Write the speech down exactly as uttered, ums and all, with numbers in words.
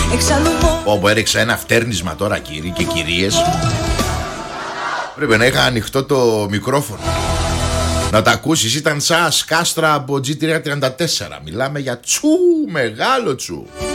Όπου έριξα ένα φτέρνισμα τώρα, κύριοι και κυρίες. Πρέπει να είχα ανοιχτό το μικρόφωνο. Να τα ακούσεις, ήταν σαν σκάστρα από τζι τριακόσια τριάντα τέσσερα. Μιλάμε για τσου, μεγάλο τσου.